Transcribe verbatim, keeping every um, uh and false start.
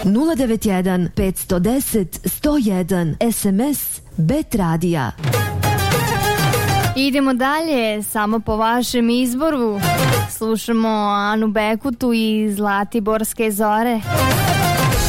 nula devet jedan pet jedan nula sto jedan, es em es Bet Radija. Idemo dalje, samo po vašem izboru. Slušamo Anu Bekutu i Zlatiborske zore.